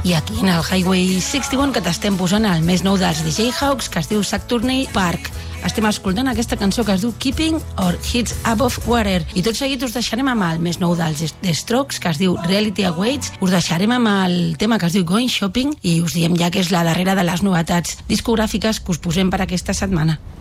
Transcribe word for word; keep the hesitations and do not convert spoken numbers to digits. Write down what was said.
I aquí en el Highway seixanta-un que t'estem posant el més nou dels D J Hawks, que es diu Saturday Park. Estem escoltant aquesta cançó que es diu Keeping Our Heads Above Water. I tot seguit us deixarem amb el més nou dels The Strokes, que es diu Reality Awaits. Us deixarem amb el tema que es diu Going Shopping i us diem ja que és la darrera de les novetats discogràfiques que us posem per aquesta setmana.